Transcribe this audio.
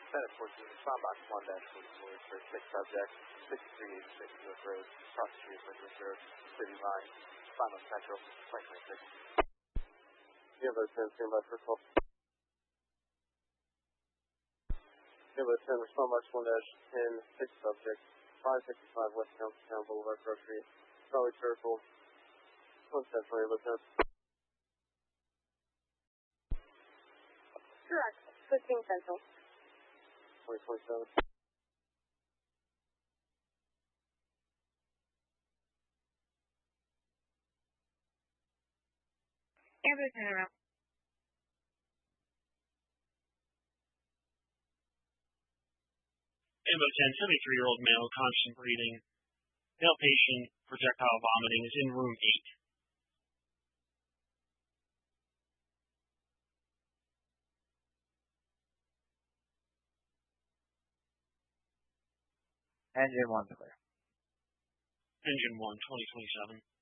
Senate 14, respond box 1-44 for 6 subjects, 6386 York Road, cross street Liquid Road, City Line, Final Central, 2026. Kilo 10, stand by for call. Kilo 10, respond box 1-10, 6 subjects, 565 West Counciltown Boulevard, Cross Street, Charlie Circle, 110 for Lieutenant. Correct. 15 Central. 2027. Ambulance turnaround. Ambulance 10, 73-year-old male, constant breathing, male patient, projectile vomiting, is in room 8. Engine 1 clear. Engine 1, 2027.